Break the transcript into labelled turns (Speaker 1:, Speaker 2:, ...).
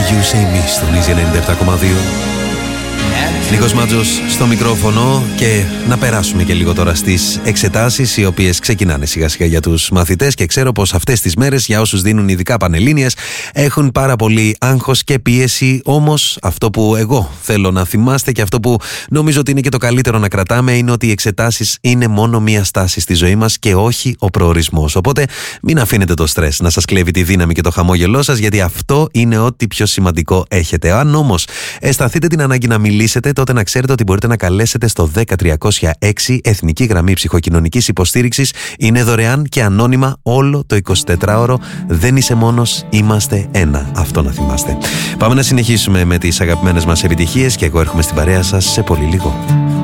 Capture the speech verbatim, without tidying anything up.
Speaker 1: You Say Me στον Easy ενενήντα επτά κόμμα δύο. Νίκος Μάτζος στο μικρόφωνο και να περάσουμε και λίγο τώρα στις εξετάσεις οι οποίες ξεκινάνε σιγά σιγά για τους μαθητές και ξέρω πως αυτές τις μέρες για όσους δίνουν ειδικά πανελλήνιες έχουν πάρα πολύ άγχος και πίεση, όμως αυτό που εγώ θέλω να θυμάστε και αυτό που νομίζω ότι είναι και το καλύτερο να κρατάμε είναι ότι οι εξετάσεις είναι μόνο μία στάση στη ζωή μας και όχι ο προορισμός, οπότε μην αφήνετε το στρες να σας κλέβει τη δύναμη και το χαμόγελό σας, γιατί αυτό είναι ό,τι πιο σημαντικό έχετε. Αν όμως αισθανθείτε την ανάγκη να μιλήσετε, τότε να ξέρετε ότι μπορείτε να καλέσετε στο δέκα τριακόσια έξι, εθνική γραμμή ψυχοκοινωνικής υποστήριξης. Είναι δωρεάν και ανώνυμα όλο το εικοσιτετράωρο. Δεν είσαι μόνος, είμαστε ένα. Αυτό να θυμάστε. Πάμε να συνεχίσουμε με τις αγαπημένες μας επιτυχίες και εγώ έρχομαι στην παρέα σας σε πολύ λίγο.